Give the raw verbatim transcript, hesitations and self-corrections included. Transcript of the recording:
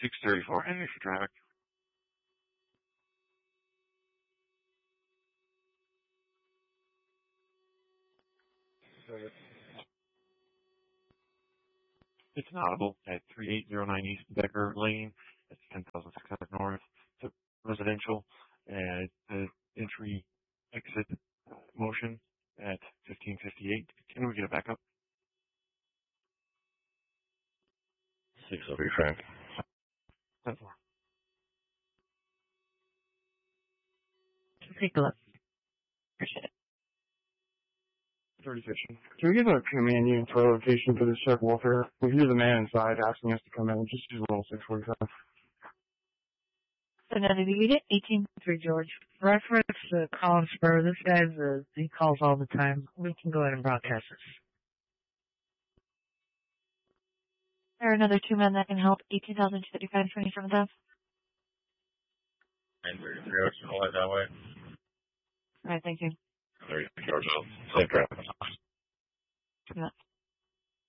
six thirty-four, Henry for traffic. It's inaudible at thirty-eight oh nine East Becker Lane. That's ten thousand six hundred North. It's a residential. And the entry exit motion at fifteen fifty-eight. Can we get it back up? six oh three, Frank. ten four. Take a look. Appreciate it. thirty fifty. Can we give a command unit to our location for this check welfare? We hear the man inside asking us to come in. Just use a little six forty-five. Another unit, eighteen three George. Reference to Colin Spur. This guy's, uh, he calls all the time. We can go ahead and broadcast this. There are another two men that can help. eighteen thousand two thirty-five, twenty-seven Ave. nine thirty-three, Ocean, all that way. Alright, thank you. thirty-three, George, safe traffic.